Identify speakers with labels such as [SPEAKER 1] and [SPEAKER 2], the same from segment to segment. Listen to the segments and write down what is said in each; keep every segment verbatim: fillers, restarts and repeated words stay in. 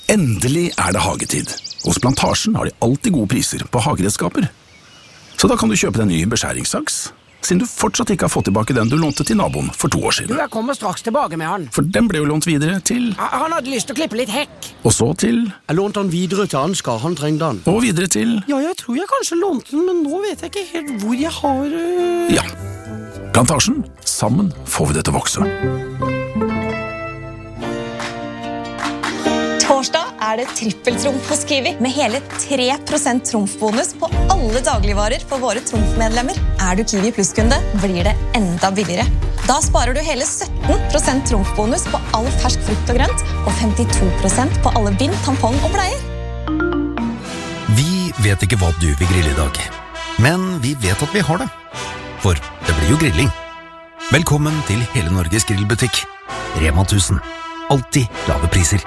[SPEAKER 1] Endelig er det hagetid. Hos Plantasjen har de alltid gode priser på hageredskaper. Så da kan du kjøpe deg en ny beskjæringssaks, siden du fortsatt ikke har fått tilbake den du lånte til naboen for to år siden.
[SPEAKER 2] Du, jeg kommer straks tilbake med han.
[SPEAKER 1] For den ble jo lånt videre til...
[SPEAKER 2] Han hadde lyst til å klippe litt hekk.
[SPEAKER 1] Og så til...
[SPEAKER 3] Jeg lånte han videre til Ansgar, han trengte han.
[SPEAKER 1] Og videre til...
[SPEAKER 3] Ja, jeg tror jeg kanskje lånte den, men nå vet jeg ikke helt hvor jeg har... Uh...
[SPEAKER 1] Ja, Plantasjen. Sammen får vi det til å vokse.
[SPEAKER 4] Torsdag er det trippeltrumf hos Kiwi, med hele tre prosent trumfbonus på alle dagligvarer for våre trumfmedlemmer. Er du Kiwi Plus-kunde, blir det enda billigere. Da sparer du hele sytten prosent trumfbonus på all fersk frukt og grønt, og femtito prosent på alle bind, tampong og bleier.
[SPEAKER 5] Vi vet ikke hva du vil grille i dag, men vi vet at vi har det. For det blir jo grilling. Velkommen til hele Norges grillbutikk. Rema tusen. Alltid lave priser.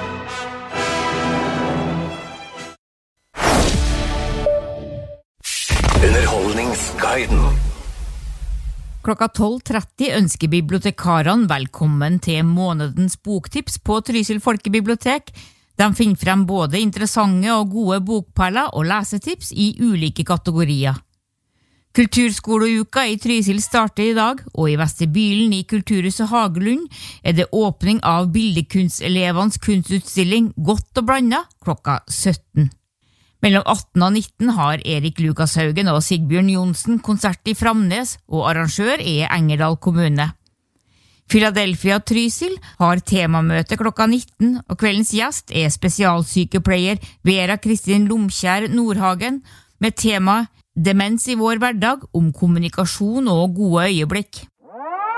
[SPEAKER 6] Underholdningsguiden.
[SPEAKER 7] Klokka tolv tretti ønsker bibliotekarene velkommen til månedens boktips på Trysil Folkebibliotek. De finner frem både interessante og gode bokperler og lesetips i ulike kategorier. Kulturskoleuka i Trysil starter i dag, og i vestibylen i Kulturhuset Hagelund er det åpning av bildekunstelevenes kunstutstilling Godt og blandet klokka sytten. Mellom atten og nitten har Erik Lukashaugen og Sigbjørn Jonsen konsert i Framnes, og arrangør er Engerdal kommune. Philadelphia Trysil har temamøte klokka nitten, og kveldens gjest er spesialsykepleier Vera Kristin Lomkjær Nordhagen med tema Demens i vår hverdag, om kommunikasjon og gode øyeblikk.